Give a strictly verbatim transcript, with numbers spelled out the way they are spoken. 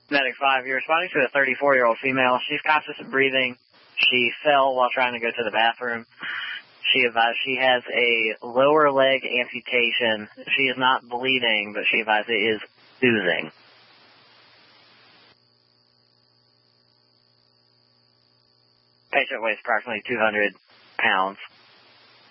Medic five, you're responding to a thirty-four-year-old female. She's conscious of breathing. She fell while trying to go to the bathroom. She advised she has a lower leg amputation. She is not bleeding, but she advised it is oozing. Patient weighs approximately two hundred pounds.